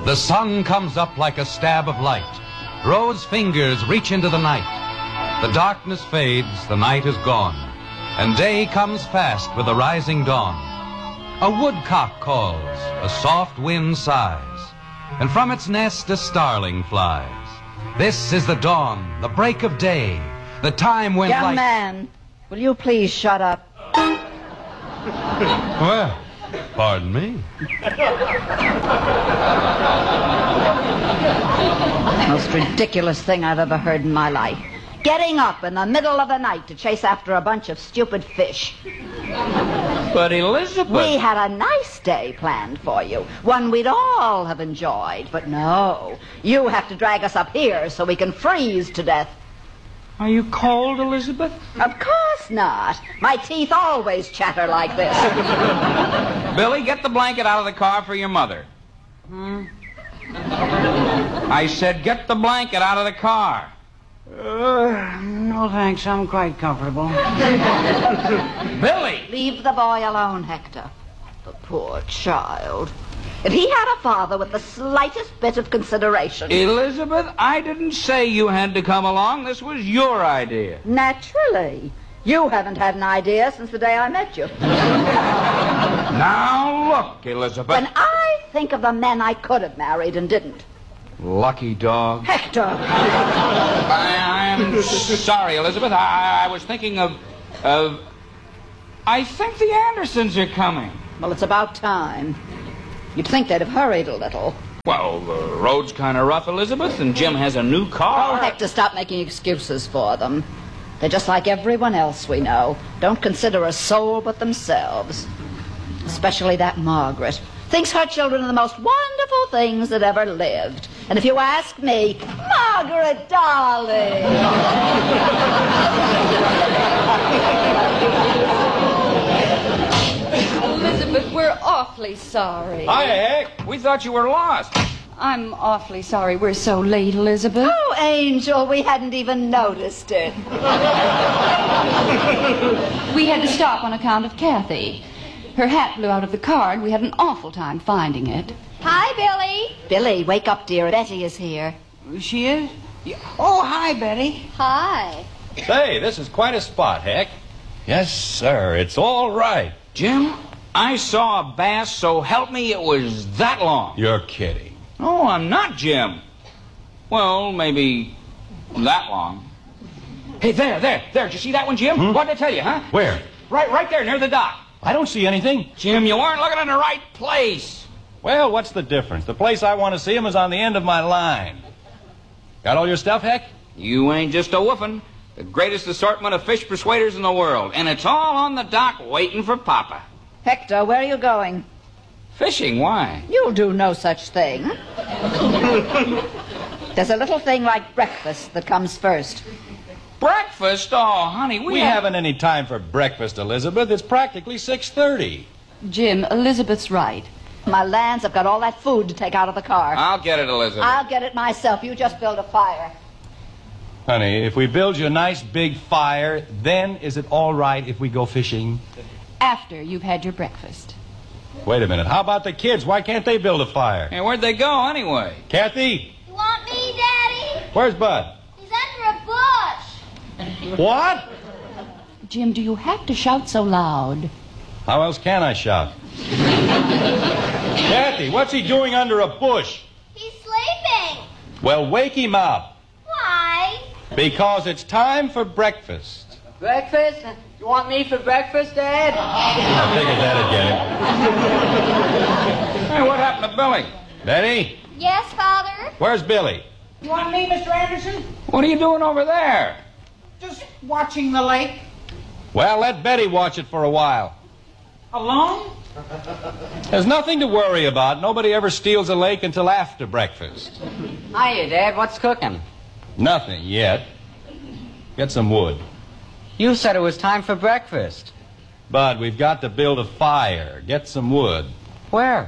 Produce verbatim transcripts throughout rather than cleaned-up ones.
The sun comes up like a stab of light. Rose fingers reach into the night. The darkness fades, the night is gone, and day comes fast with the rising dawn. A woodcock calls, a soft wind sighs, and from its nest a starling flies. This is the dawn, the break of day, the time when Young light... man, will you please shut up? Well, pardon me. Most ridiculous thing I've ever heard in my life. Getting up in the middle of the night to chase after a bunch of stupid fish. But Elizabeth... We had a nice day planned for you. One we'd all have enjoyed. But no, you have to drag us up here so we can freeze to death. Are you cold, Elizabeth? Of course not. My teeth always chatter like this. Billy, get the blanket out of the car for your mother. Hmm? I said get the blanket out of the car. Uh, no, thanks. I'm quite comfortable. Billy! Leave the boy alone, Hector. The poor child. If he had a father with the slightest bit of consideration... Elizabeth, I didn't say you had to come along. This was your idea. Naturally. You haven't had an idea since the day I met you. Now look, Elizabeth. When I think of the men I could have married and didn't... Lucky dog. Hector! I, I'm sorry, Elizabeth. I, I was thinking of... of... I think the Andersons are coming. Well, it's about time. You'd think they'd have hurried a little. Well, the road's kind of rough, Elizabeth, and Jim has a new car. Oh, Hector, stop making excuses for them. They're just like everyone else we know. Don't consider a soul but themselves. Especially that Margaret. Thinks her children are the most wonderful things that ever lived. And if you ask me, Margaret, darling. Elizabeth, we're awfully sorry. Hi, Heck. We thought you were lost. I'm awfully sorry we're so late, Elizabeth. Oh, Angel, we hadn't even noticed it. We had to stop on account of Kathy. Her hat blew out of the car, and we had an awful time finding it. Hi, Billy. Billy, wake up, dear. Betty is here. She is? Yeah. Oh, hi, Betty. Hi. Say, this is quite a spot, Heck. Yes, sir. It's all right. Jim, I saw a bass, so help me, it was that long. You're kidding. Oh, I'm not, Jim. Well, maybe that long. Hey, there, there, there. Did you see that one, Jim? Hmm? What did I tell you, huh? Where? Right, right there, near the dock. I don't see anything. Jim, you weren't looking in the right place. Well, what's the difference? The place I want to see him is on the end of my line. Got all your stuff, Heck? You ain't just a woofin'. The greatest assortment of fish persuaders in the world. And it's all on the dock waiting for Papa. Hector, where are you going? Fishing, why? You'll do no such thing. There's a little thing like breakfast that comes first. Breakfast? Oh, honey, we, We have... haven't any time for breakfast, Elizabeth. It's practically six thirty. Jim, Elizabeth's right. My lands, I've got all that food to take out of the car. I'll get it, Elizabeth. I'll get it myself. You just build a fire. Honey, if we build you a nice big fire, then is it all right if we go fishing? After you've had your breakfast. Wait a minute. How about the kids? Why can't they build a fire? Hey, where'd they go, anyway? Kathy? You want me, Daddy? Where's Bud? He's under a bush. What? Jim, do you have to shout so loud? How else can I shout? Kathy, what's he doing under a bush? He's sleeping. Well, wake him up. Why? Because it's time for breakfast. Breakfast? You want me for breakfast, Dad? I figured that'd get him. Hey, what happened to Billy? Betty, Yes, Father? where's Billy? You want me, Mister Anderson? What are you doing over there? Just watching the lake. Well, let Betty watch it for a while. Alone? There's nothing to worry about. Nobody ever steals a lake until after breakfast. Hiya, Dad. What's cooking? Nothing yet. Get some wood. You said it was time for breakfast. Bud, we've got to build a fire. Get some wood. Where?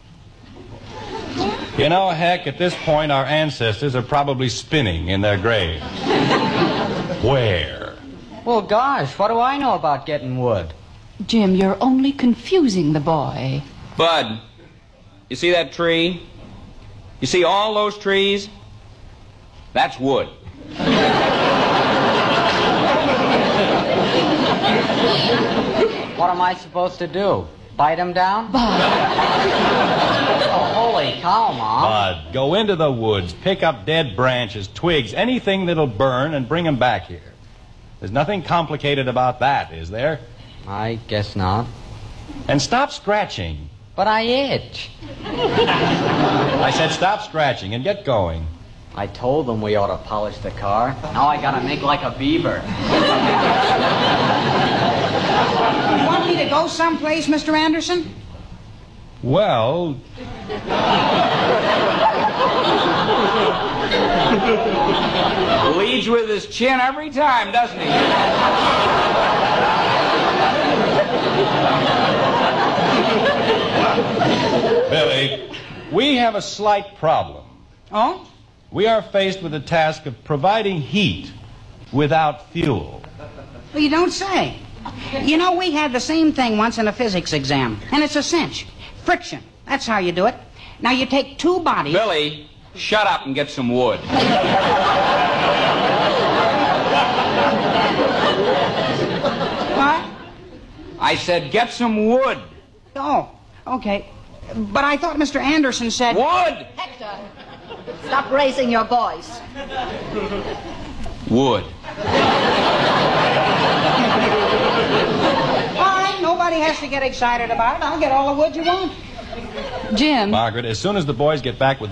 You know, Heck, at this point, our ancestors are probably spinning in their graves. Where? Well, gosh, what do I know about getting wood? Jim, you're only confusing the boy. Bud, you see that tree? You see all those trees? That's wood. What am I supposed to do? Bite him down? Bud. Oh, holy cow, Mom. Bud, go into the woods, pick up dead branches, twigs, anything that'll burn, and bring them back here. There's nothing complicated about that, is there? I guess not. And stop scratching. But I itch. I said stop scratching and get going. I told them we ought to polish the car. Now I gotta make like a beaver. You want me to go someplace, Mister Anderson? Well, Leads with his chin every time, doesn't he? Billy, we have a slight problem. Oh? We are faced with the task of providing heat without fuel. Well, you don't say. You know, we had the same thing once in a physics exam, and it's a cinch. Friction. That's how you do it. Now, you take two bodies... Billy, shut up and get some wood. What? I said get some wood. Oh, okay. But I thought Mister Anderson said... Wood! Hector, stop raising your voice. Wood. All right, nobody has to get excited about it. I'll get all the wood you want. Jim. Margaret, as soon as the boys get back with